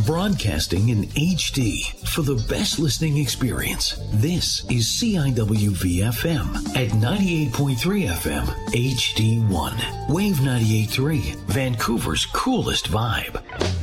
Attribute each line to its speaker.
Speaker 1: Broadcasting in HD for the best listening experience. This is CIWV-FM at 98.3 FM HD1. Wave 98.3, Vancouver's coolest vibe.